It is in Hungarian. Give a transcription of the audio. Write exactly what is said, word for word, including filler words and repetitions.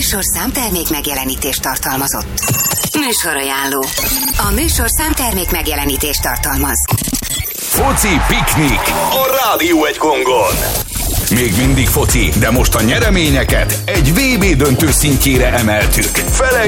műsorszám termék megjelenítést tartalmazott. Műsorajánló. A műsorszám termék megjelenítést tartalmaz. Foci piknik a Rádió egy Gongon. Még mindig foci, de most a nyereményeket egy vé bé döntő szintjére emeltük. Fele